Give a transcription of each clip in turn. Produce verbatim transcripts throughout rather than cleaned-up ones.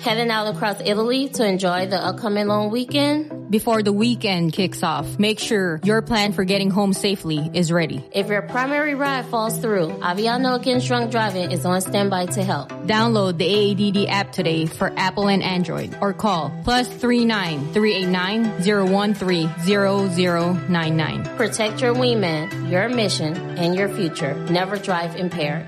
Heading out across Italy to enjoy the upcoming long weekend? Before the weekend kicks off, make sure your plan for getting home safely is ready. If your primary ride falls through, Aviano Against Drunk Driving is on standby to help. Download the A A D D app today for Apple and Android or call plus three nine three eight nine zero one three zero zero nine nine. Protect your wingman, your mission, and your future. Never drive impaired.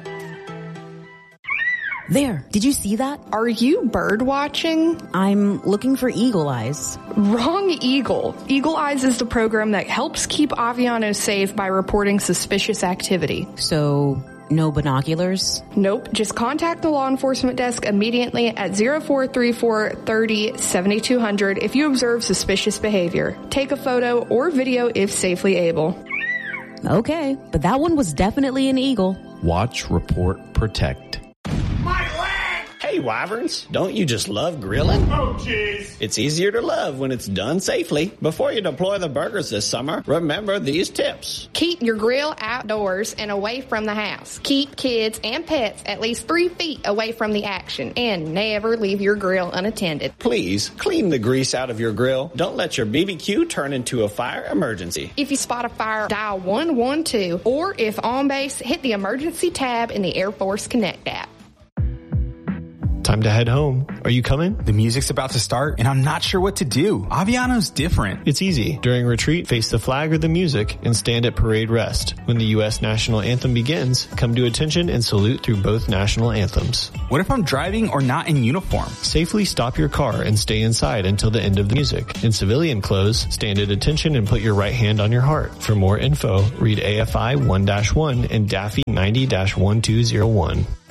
There, did you see that? Are you bird watching? I'm looking for Eagle Eyes. Wrong Eagle. Eagle Eyes is the program that helps keep Aviano safe by reporting suspicious activity. So, no binoculars? Nope. Just contact the law enforcement desk immediately at zero four three four three zero seven two zero zero if you observe suspicious behavior. Take a photo or video if safely able. Okay, but that one was definitely an eagle. Watch, report, protect. Hey, Wyverns, don't you just love grilling? Oh, jeez. It's easier to love when it's done safely. Before you deploy the burgers this summer, remember these tips. Keep your grill outdoors and away from the house. Keep kids and pets at least three feet away from the action. And never leave your grill unattended. Please, clean the grease out of your grill. Don't let your B B Q turn into a fire emergency. If you spot a fire, dial one one two. Or if on base, hit the emergency tab in the Air Force Connect app. Time to head home. Are you coming? The music's about to start, and I'm not sure what to do. Aviano's different. It's easy. During retreat, face the flag or the music and stand at parade rest. When the U S national anthem begins, come to attention and salute through both national anthems. What if I'm driving or not in uniform? Safely stop your car and stay inside until the end of the music. In civilian clothes, stand at attention and put your right hand on your heart. For more info, read A F I one dash one and D A F I ninety dash one two zero one.